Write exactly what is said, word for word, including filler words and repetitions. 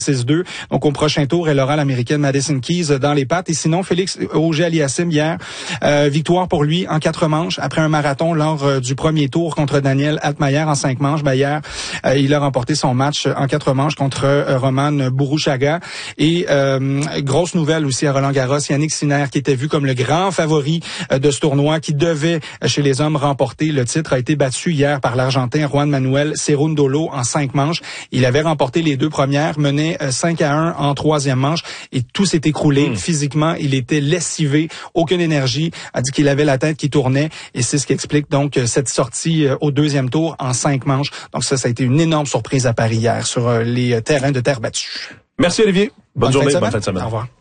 six deux. Donc, au prochain tour, elle aura l'Américaine Madison Keys dans les pattes. Et sinon, Félix Auger-Aliassime, hier, euh, victoire pour lui en quatre manches après un marathon lors euh, du premier tour contre Daniel Altmaier en cinq manches. Ben, hier, euh, il a remporté son match en quatre manches contre euh, Roman Bourruchaga. Et euh, grosse nouvelle aussi à Roland-Garros, Yannick Sinner, qui était vu comme le grand favori euh, de ce tournoi, qui devait, euh, chez les hommes, remporter le titre, a été battu hier par l'Argentin Juan Manuel Cerundolo en cinq manches. Il avait remporté les deux premières, mené cinq à un en troisième manche et tout s'est écroulé. Mmh. Physiquement, il était lessivé, aucune énergie, a dit qu'il avait la tête qui tournait et c'est ce qui explique donc cette sortie au deuxième tour en cinq manches. Donc ça, ça a été une énorme surprise à Paris hier sur les terrains de terre battue. Merci Olivier. Bonne, bonne journée, fin bonne fin de semaine. Au revoir.